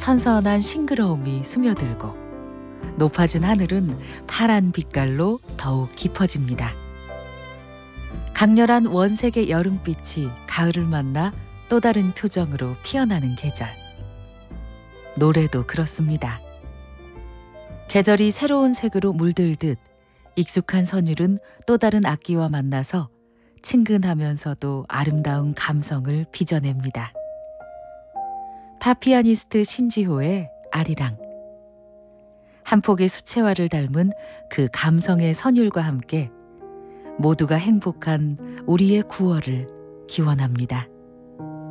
선선한 싱그러움이 스며들고 높아진 하늘은 파란 빛깔로 더욱 깊어집니다. 강렬한 원색의 여름빛이 가을을 만나 또 다른 표정으로 피어나는 계절. 노래도 그렇습니다. 계절이 새로운 색으로 물들듯 익숙한 선율은 또 다른 악기와 만나서 친근하면서도 아름다운 감성을 빚어냅니다. 팝피아니스트 신지호의 아리랑. 한 폭의 수채화를 닮은 그 감성의 선율과 함께 모두가 행복한 우리의 9월을 기원합니다.